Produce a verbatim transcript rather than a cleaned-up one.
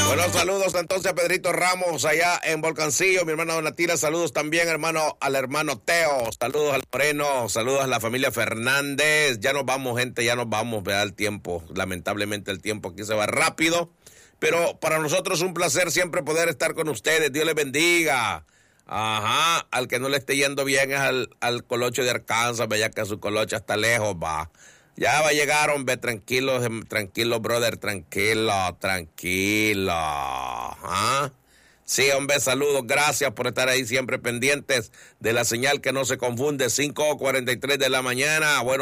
Bueno, saludos entonces a Pedrito Ramos allá en Volcancillo, mi hermana Donatila, saludos también hermano al hermano Teo, saludos al Moreno, saludos a la familia Fernández. Ya nos vamos, gente, ya nos vamos, vea el tiempo, lamentablemente el tiempo aquí se va rápido, pero para nosotros es un placer siempre poder estar con ustedes. Dios les bendiga. Ajá, al que no le esté yendo bien es al, al Colocho de Arkansas, vea que su Colocho está lejos, va. Ya va a llegar, hombre, tranquilo, tranquilo, brother, tranquilo, tranquilo. ¿Ah? Sí, hombre, saludos, gracias por estar ahí siempre pendientes de la señal que no se confunde, cinco cuarenta y tres de la mañana. Bueno.